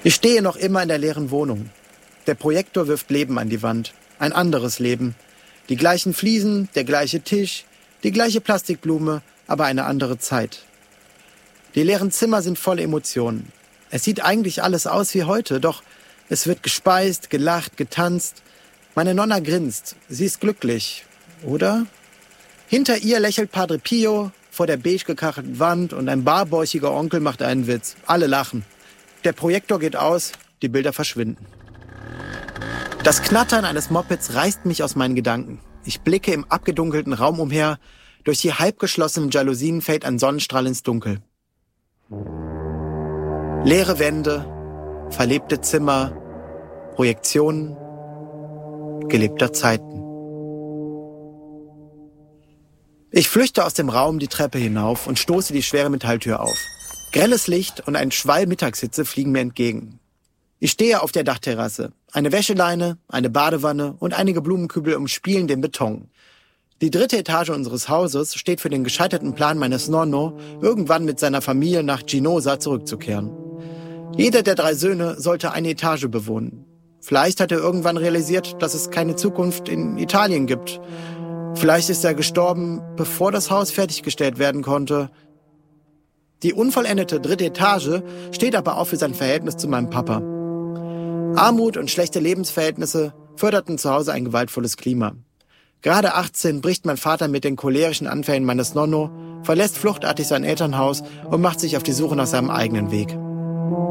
Ich stehe noch immer in der leeren Wohnung. Der Projektor wirft Leben an die Wand. Ein anderes Leben. Die gleichen Fliesen, der gleiche Tisch, die gleiche Plastikblume, aber eine andere Zeit. Die leeren Zimmer sind voll Emotionen. Es sieht eigentlich alles aus wie heute, doch es wird gespeist, gelacht, getanzt. Meine Nonna grinst. Sie ist glücklich, oder? Hinter ihr lächelt Padre Pio vor der beige gekachelten Wand und ein barbäuchiger Onkel macht einen Witz. Alle lachen. Der Projektor geht aus, die Bilder verschwinden. Das Knattern eines Mopeds reißt mich aus meinen Gedanken. Ich blicke im abgedunkelten Raum umher. Durch die halbgeschlossenen Jalousien fällt ein Sonnenstrahl ins Dunkel. Leere Wände, verlebte Zimmer, Projektionen gelebter Zeiten. Ich flüchte aus dem Raum die Treppe hinauf und stoße die schwere Metalltür auf. Grelles Licht und ein Schwall Mittagshitze fliegen mir entgegen. Ich stehe auf der Dachterrasse. Eine Wäscheleine, eine Badewanne und einige Blumenkübel umspielen den Beton. Die 3. Etage unseres Hauses steht für den gescheiterten Plan meines Nonno, irgendwann mit seiner Familie nach Ginosa zurückzukehren. Jeder der 3 Söhne sollte eine Etage bewohnen. Vielleicht hat er irgendwann realisiert, dass es keine Zukunft in Italien gibt. Vielleicht ist er gestorben, bevor das Haus fertiggestellt werden konnte. Die unvollendete 3. Etage steht aber auch für sein Verhältnis zu meinem Papa. Armut und schlechte Lebensverhältnisse förderten zu Hause ein gewaltvolles Klima. Gerade 18 bricht mein Vater mit den cholerischen Anfällen meines Nonno, verlässt fluchtartig sein Elternhaus und macht sich auf die Suche nach seinem eigenen Weg.